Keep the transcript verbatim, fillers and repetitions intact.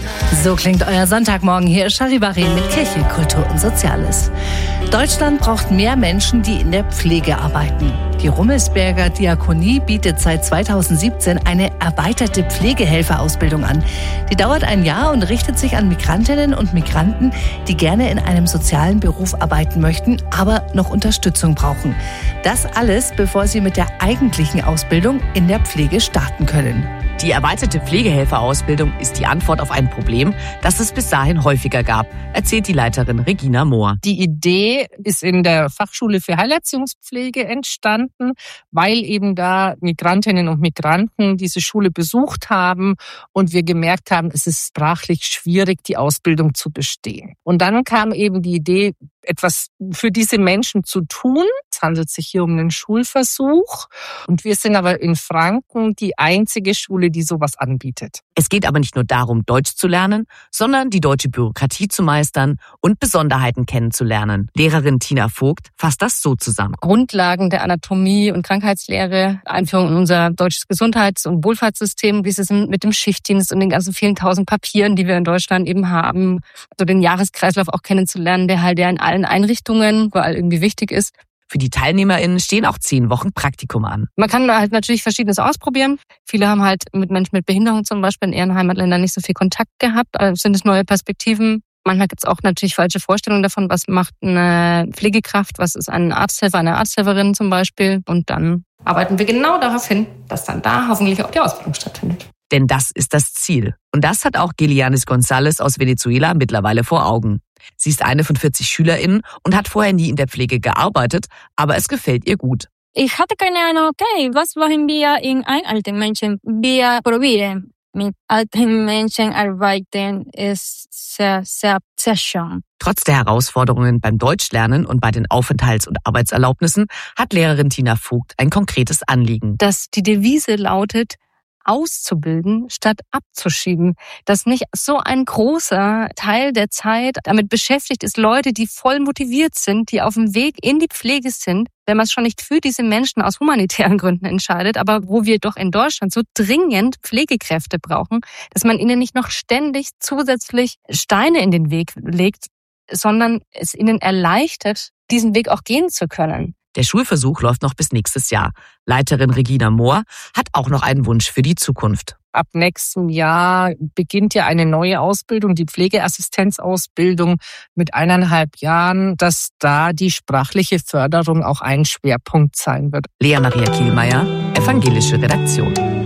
So klingt euer Sonntagmorgen. Hier ist Charivari mit Kirche, Kultur und Soziales. Deutschland braucht mehr Menschen, die in der Pflege arbeiten. Die Rummelsberger Diakonie bietet seit zweitausendsiebzehn eine erweiterte Pflegehelferausbildung an. Die dauert ein Jahr und richtet sich an Migrantinnen und Migranten, die gerne in einem sozialen Beruf arbeiten möchten, aber noch Unterstützung brauchen. Das alles, bevor sie mit der eigentlichen Ausbildung in der Pflege starten können. Die erweiterte Pflegehelferausbildung ist die Antwort auf ein Problem, das es bis dahin häufiger gab, erzählt die Leiterin Regina Mohr. Die Idee ist in der Fachschule für Heilerziehungspflege entstanden, weil eben da Migrantinnen und Migranten diese Schule besucht haben und wir gemerkt haben, es ist sprachlich schwierig, die Ausbildung zu bestehen. Und dann kam eben die Idee, etwas für diese Menschen zu tun. Es handelt sich hier um einen Schulversuch. Und wir sind aber in Franken die einzige Schule, die sowas anbietet. Es geht aber nicht nur darum, Deutsch zu lernen, sondern die deutsche Bürokratie zu meistern und Besonderheiten kennenzulernen. Lehrerin Tina Vogt fasst das so zusammen. Grundlagen der Anatomie und Krankheitslehre, Einführung in unser deutsches Gesundheits- und Wohlfahrtssystem, dieses mit dem Schichtdienst und den ganzen vielen tausend Papieren, die wir in Deutschland eben haben, also den Jahreskreislauf auch kennenzulernen, der halt ja in allen Einrichtungen überall irgendwie wichtig ist. Für die TeilnehmerInnen stehen auch zehn Wochen Praktikum an. Man kann da halt natürlich Verschiedenes ausprobieren. Viele haben halt mit Menschen mit Behinderung zum Beispiel in ihren Heimatländern nicht so viel Kontakt gehabt. Also sind es neue Perspektiven. Manchmal gibt es auch natürlich falsche Vorstellungen davon, was macht eine Pflegekraft, was ist ein Arzthelfer, eine Arzthelferin zum Beispiel. Und dann arbeiten wir genau darauf hin, dass dann da hoffentlich auch die Ausbildung stattfindet. Denn das ist das Ziel. Und das hat auch Gelianis González aus Venezuela mittlerweile vor Augen. Sie ist eine von vierzig SchülerInnen und hat vorher nie in der Pflege gearbeitet, aber es gefällt ihr gut. Ich hatte keine Ahnung, okay, was machen wir in ein alten Menschen? Wir probieren. Mit alten Menschen arbeiten ist sehr, sehr, sehr schön. Trotz der Herausforderungen beim Deutschlernen und bei den Aufenthalts- und Arbeitserlaubnissen hat Lehrerin Tina Vogt ein konkretes Anliegen. Dass die Devise lautet, auszubilden statt abzuschieben. Dass nicht so ein großer Teil der Zeit damit beschäftigt ist, Leute, die voll motiviert sind, die auf dem Weg in die Pflege sind, wenn man es schon nicht für diese Menschen aus humanitären Gründen entscheidet, aber wo wir doch in Deutschland so dringend Pflegekräfte brauchen, dass man ihnen nicht noch ständig zusätzlich Steine in den Weg legt, sondern es ihnen erleichtert, diesen Weg auch gehen zu können. Der Schulversuch läuft noch bis nächstes Jahr. Leiterin Regina Mohr hat auch noch einen Wunsch für die Zukunft. Ab nächstem Jahr beginnt ja eine neue Ausbildung, die Pflegeassistenzausbildung mit eineinhalb Jahren, dass da die sprachliche Förderung auch ein Schwerpunkt sein wird. Lea Maria Kielmeier, Evangelische Redaktion.